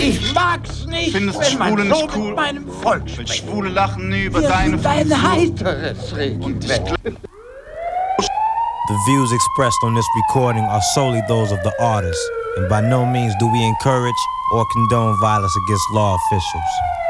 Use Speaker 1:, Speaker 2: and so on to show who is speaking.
Speaker 1: Ich mag's nicht,
Speaker 2: Findest
Speaker 1: wenn man
Speaker 2: Schwule
Speaker 1: so
Speaker 2: nicht cool?
Speaker 1: mit meinem Volk
Speaker 2: Weil
Speaker 1: spricht.
Speaker 2: Schwule lachen über
Speaker 1: Wir
Speaker 2: deine
Speaker 1: sind ein
Speaker 2: Frisur.
Speaker 1: heiteres Regenwetter.
Speaker 3: The views expressed on this recording are solely those of the artist, and by no means do we encourage or condone violence against law officials.